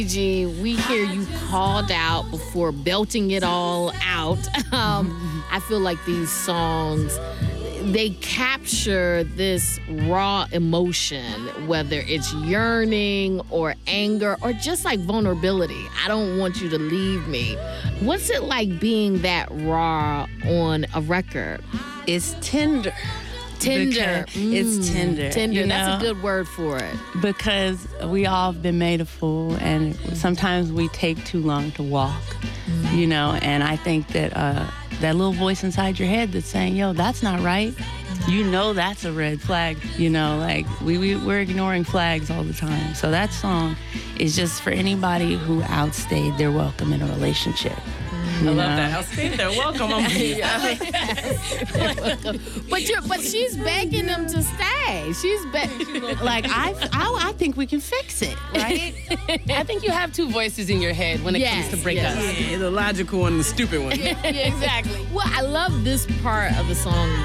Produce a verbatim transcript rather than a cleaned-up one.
G, we hear you called out before belting it all out. Um, I feel like these songs, they capture this raw emotion, whether it's yearning or anger or just like vulnerability. I don't want you to leave me. What's it like being that raw on a record? It's tender. Tender. Mm, it's tender. Tender. You know? That's a good word for it. Because we all have been made a fool, and sometimes we take too long to walk, mm. you know, and I think that uh, that little voice inside your head that's saying, yo, that's not right. You know that's a red flag, you know, like we, we, we're ignoring flags all the time. So that song is just for anybody who outstayed their welcome in a relationship. I love that. Outstayed their welcome. I'm but you're, but she's begging them to stay. She's begging. Like I, I, I think we can fix it, right? I think you have two voices in your head when it yes, comes to breakups. Yes. Yeah, the logical one and the stupid one. Yeah, exactly. Well, I love this part of the song.